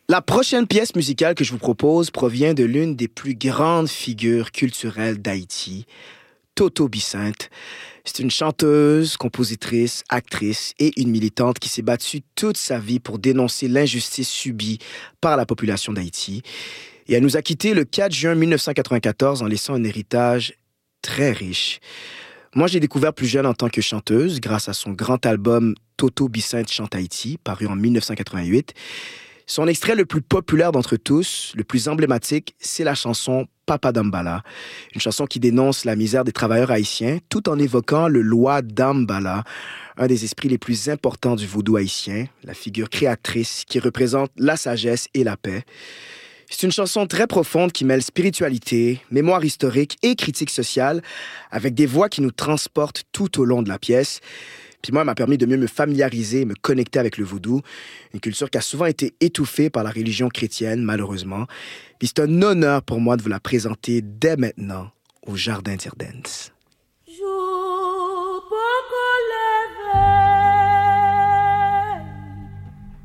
La prochaine pièce musicale que je vous propose provient de l'une des plus grandes figures culturelles d'Haïti, Toto Bicinte. C'est une chanteuse, compositrice, actrice et une militante qui s'est battue toute sa vie pour dénoncer l'injustice subie par la population d'Haïti. Et elle nous a quittés le 4 juin 1994 en laissant un héritage très riche. Moi, j'ai découvert plus jeune en tant que chanteuse grâce à son grand album Toto Bicinte chante Haïti, paru en 1988. Son extrait le plus populaire d'entre tous, le plus emblématique, c'est la chanson Papa Dambala, une chanson qui dénonce la misère des travailleurs haïtiens tout en évoquant le Loi Dambala, un des esprits les plus importants du vaudou haïtien, la figure créatrice qui représente la sagesse et la paix. C'est une chanson très profonde qui mêle spiritualité, mémoire historique et critique sociale, avec des voix qui nous transportent tout au long de la pièce. Puis moi, elle m'a permis de mieux me familiariser et me connecter avec le vaudou, une culture qui a souvent été étouffée par la religion chrétienne, malheureusement. Puis c'est un honneur pour moi de vous la présenter dès maintenant au Jardin d'Irdens.